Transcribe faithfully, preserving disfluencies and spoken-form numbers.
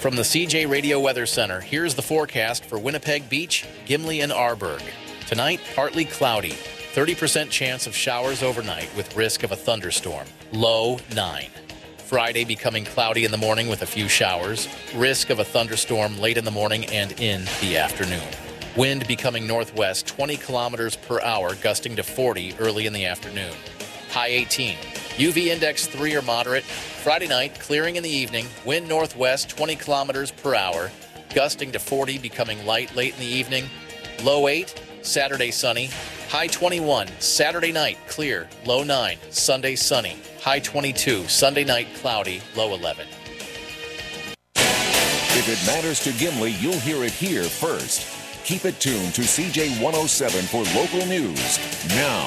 From the C J Radio Weather Center, here's the forecast for Winnipeg Beach, Gimli, and Arborg. Tonight, partly cloudy. thirty percent chance of showers overnight with risk of a thunderstorm. Low nine. Friday becoming cloudy in the morning with a few showers. Risk of a thunderstorm late in the morning and in the afternoon. Wind becoming northwest twenty kilometers per hour, gusting to forty early in the afternoon. High eighteen. U V index three or moderate. Friday night, clearing in the evening. Wind northwest twenty kilometers per hour, gusting to forty, becoming light late in the evening. Low eight. Saturday sunny. High twenty-one. Saturday night, clear. Low nine. Sunday sunny. High twenty-two. Sunday night, cloudy. Low eleven. If it matters to Gimli, you'll hear it here first. Keep it tuned to C J one oh seven for local news now.